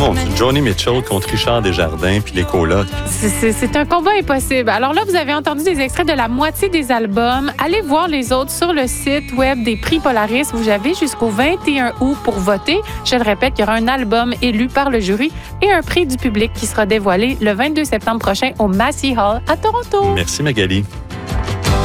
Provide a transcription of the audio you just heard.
Mon Dieu, Joni Mitchell contre Richard Desjardins puis les colocs. C'est un combat impossible. Alors là, vous avez entendu des extraits de la moitié des albums. Allez voir les autres sur le site web des prix Polaris. Vous avez jusqu'au 21 août pour voter. Je le répète, il y aura un album élu par le jury et un prix du public qui sera dévoilé le 22 septembre prochain au Massey Hall à Toronto. Merci Magali.